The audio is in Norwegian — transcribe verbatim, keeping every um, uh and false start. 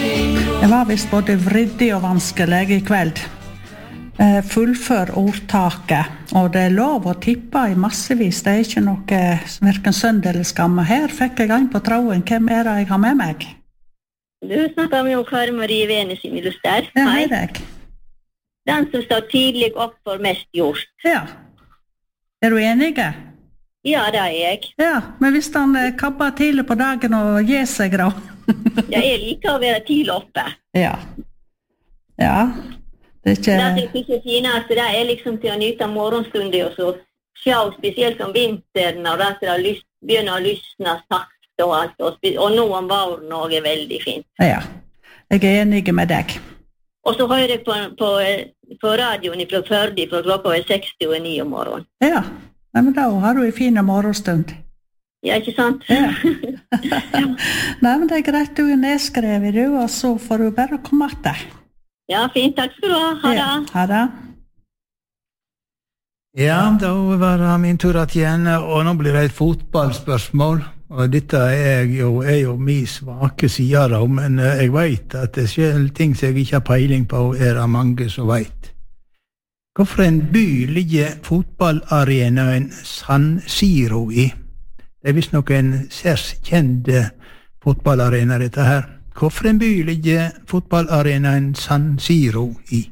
Det var visst både vriddig og vanskelig I kveld. Eh, fullfør ordtaket, og det er lov å tippe I massevis. Det er ikke noe hverken synd eller skamme. Her fikk jeg en på tråden. Hvem er det jeg har med meg? Du snakker med Kari Marie Venes I Miluster. Ja, hei deg. Den som står tidlig opp for mest gjort. Ja. Er du enige? Ja, det er jeg. Ja, men hvis han eh, kabber tidlig på dagen og gir seg da? Jeg liker å være tidlig oppe. Ja. Ja. Det er ikke... Det er ikke finest, det er liksom til å nyte morgenstunder og så se spesielt om vinteren og det er lyst, begynner å lysne sakte og alt. Og, og nå om våren også er veldig fint. Ja, jeg er enig med deg. Og så hører jeg på, på, på radioen fra Førde fra klokka er seksti og ni om morgenen. Ja, Nei, men da har du en fin morgenstund. Ja, ikke sant? Ja. Nei, men det er greit, du er nedskrevet, du, og så får du bare komme etter. Ja, fint, takk skal du ha. Ha det. Ja, ha det. Ja, da var det min tur igjen, og nå blir det et fotballspørsmål. Og dette er jo, er jo min svake side da, men jeg vet at det skjer ting som jeg ikke har peiling på, er det mange som vet. Hvorfor en by ligger fotballarenaen San Siro I? Det er visst nok en særs kjent fotballarena dette her. Hvorfor en by ligger fotballarenaen San Siro I?